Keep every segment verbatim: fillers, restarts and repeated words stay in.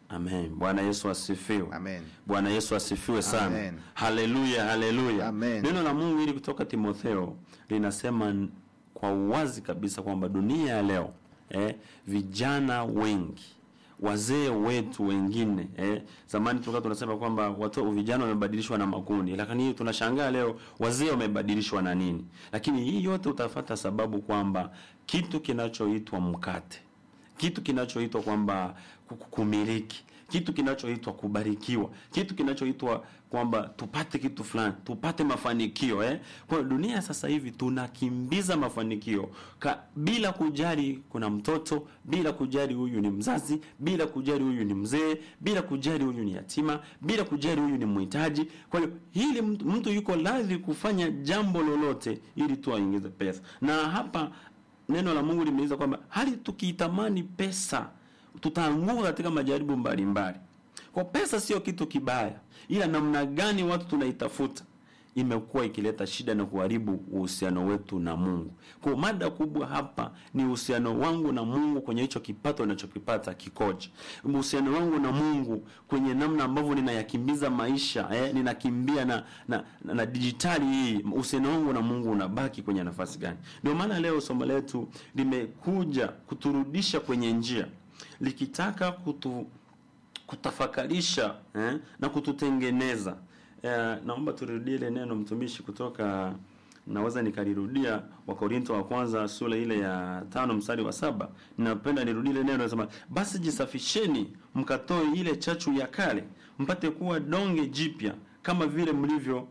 Amen. Bwana Yesu asifiwe. Amen. Bwana Yesu asifiwe sana. Amen. Haleluya, haleluya. Amen. Neno la Mungu hili kutoka Timotheo linasema kwa uwazi kabisa kwamba dunia ya leo eh, vijana wengi, wazee wetu wengine eh, zamani tulikuwa tunasema kwamba watu vijana wamebadilishwa na makundi, lakini tunashangaa leo wazee wamebadilishwa na nini? Lakini hii yote utafuta sababu kwamba kitu kinachoitwa mkate, kitu kinachoitwa kwamba kumiliki, kitu kinachoitwa kubarikiwa, kitu kinachoitwa kwamba tupate kitu fulani, tupate mafanikio eh. Kwa dunia sasa hivi tunakimbiza mafanikio ka, bila kujali kuna mtoto, bila kujali huyu ni mzazi, bila kujali huyu ni mzee, bila kujali huyu ni yatima, bila kujali huyu ni mhitaji. Kwa hiyo hili mtu, mtu yuko lazima kufanya jambo lolote ili tu aingize pesa. Na hapa neno la Mungu limeeleza kwamba hali tukitamani pesa tutaanguka katika majaribu mbalimbali. Kwa pesa sio kitu kibaya, ila namna gani watu tunaitafuta imekuwa ikileta shida na kuharibu uhusiano wetu na Mungu. Kwa mada kubwa hapa ni uhusiano wangu na Mungu kwenye hicho kipato ninachokipata kikoje. Uhusiano wangu na Mungu kwenye namna ambavyo ninayakimbiza maisha, eh, ninakimbia na na, na, na digitali hii, uhusiano wangu na Mungu unabaki kwenye nafasi gani? Ndio maana leo somo letu limekuja kuturudisha kwenye njia, likitaka kutu kutafakarisha eh, na kututengeneza. Eh, naomba turudie ile neno mtumishi kutoka, naweza nikalirudia, wa Korinto wa kwanza sura ile ya tano mstari wa saba. Ninapenda nirudie ile neno, nasema basi jisafisheni mkatoe ile chachu ya kale, mpate kuwa donge jipya kama vile mlivyo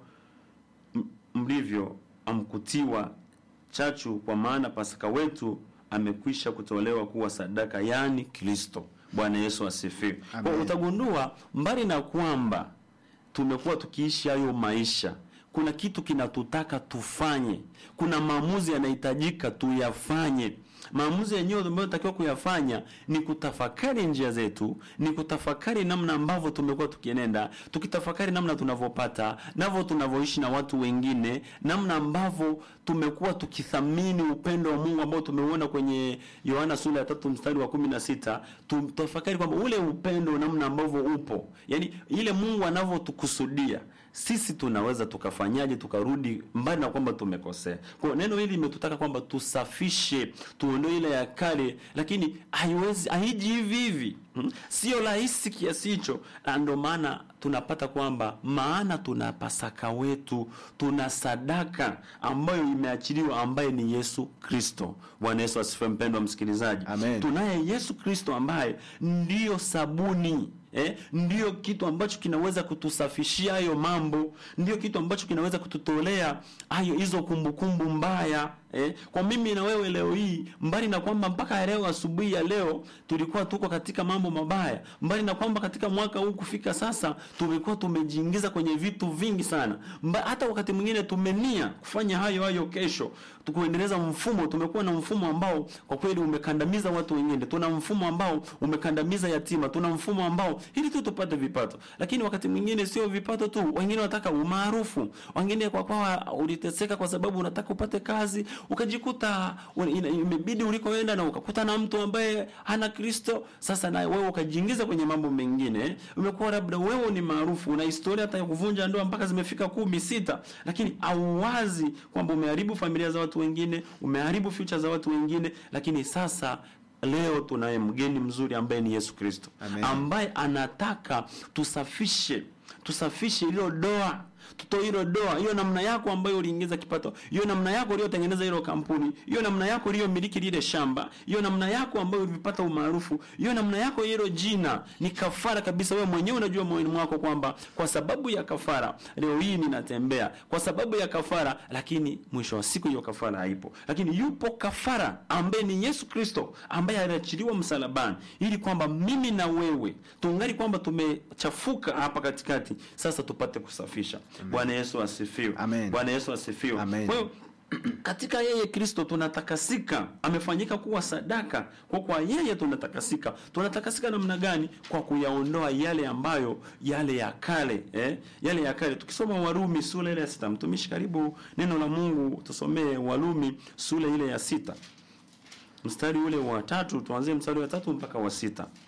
mlivyo amkutiwa chachu, kwa maana Pasaka wetu amekwisha kutolewa kuwa sadaka, yani Kristo. Bwana Yesu asifiwe. Kwa utagundua mbali na kwamba tumekuwa tukiishi hayo maisha, kuna kitu kinatutaka tufanye, kuna maamuzi yanahitajika tuyafanye. Maamuzi yenyewe ambayo tunatakiwa kuyafanya ni kutafakari njia zetu, ni kutafakari namna ambavyo tumekuwa tukienenda, tukitafakari namna tunavyopata, navyo tunavyoishi na watu wengine, namna ambavyo tumekuwa tukithamini upendo wa Mungu ambao tumeuona kwenye Yohana sura ya tatu mstari wa kumi na sita. Tutafakari kwamba ule upendo namna ambavyo upo, yani ile Mungu anavyotukusudia, sisi tunaweza tukafanyaje tukarudi mbali na kwamba tumekosea. Kwa neno hili limetutaka kwamba tusafishe, tuondoe ile ya kale, lakini haiwezi haiji hivi hivi. Hmm? Sio rahisi kiasi hicho. Ndio maana tunapata kwamba maana tuna Pasaka wetu, tuna sadaka ambayo imeachiliwa, ambaye ni Yesu Kristo. Bwana Yesu asifiwe, mpendwa msikilizaji. Amen. Tunaye Yesu Kristo ambaye ndiyo sabuni, eh, ndiyo kitu ambacho kinaweza kutusafishia hayo mambo, ndiyo kitu ambacho kinaweza kututolea hayo hizo kumbukumbu mbaya. Eh, kwa mimi na wewe leo hii, mbali na kwamba mpaka leo asubuhi ya leo tulikuwa tuko katika mambo mabaya, mbali na kwamba katika mwaka huu kufika sasa tumekuwa tumejiingiza kwenye vitu vingi sana, Mba, hata wakati mwingine tumenia kufanya hayo hayo kesho, tukuendeleza mfumo. Tumekuwa na mfumo ambao kwa kweli umekandamiza watu wengine, tuna mfumo ambao umekandamiza yatima, tuna mfumo ambao ili tu tupate vipato. Lakini wakati mwingine sio vipato tu, wengine wanataka umaarufu, wengine kwa kwa uliteseka kwa sababu unataka upate kazi, ukajikuta imebidi ulikoenda na ukakuta na mtu ambaye hana Kristo. Sasa na wewe ukajiingiza kwenye mambo mengine. Umekuwa labda wewe ni maarufu, una historia hata ya kuvunja ndoa mpaka zimefika kumi sita, lakini auwazi kwamba umeharibu familia za watu wengine, umeharibu future za watu wengine. Lakini sasa leo tunaye mgeni mzuri ambaye ni Yesu Kristo, ambaye anataka tusafishe tusafishe hilo doa, tutoe hilo doa, hiyo namna yako ambayo uliingiza kipato, hiyo namna yako uliyotengeneza hilo kampuni, hiyo namna yako uliyomiliki lile shamba, hiyo namna yako ambayo ulipata umaarufu, hiyo namna yako hilo jina ni kafara kabisa. Wewe mwenyewe unajua moyoni mwako kwamba kwa sababu ya kafara leo hii ninatembea, kwa sababu ya kafara, lakini mwisho wa siku hiyo kafara haipo. Lakini yupo kafara ambaye ni Yesu Kristo, ambaye aliachiliwa msalabani ili kwamba mimi na wewe tungali kwamba tumechafuka hapa katikati, sasa tupate kusafisha. Bwana Yesu asifiwe. Bwana Yesu asifiwe. Kwa hiyo katika yeye Kristo tunatakasika, amefanyika kuwa sadaka. Kwa kwa yeye tunatakasika. Tunatakasika namna gani? Kwa kuyaondoa yale ambayo yale ya kale, eh? Yale ya kale. Tukisoma Warumi sura ile ya sita, mtumishi karibu neno la Mungu tusomee Warumi sura ile ya sita. Mstari ule wa tatu, tuanzie mstari wa tatu mpaka wa sita.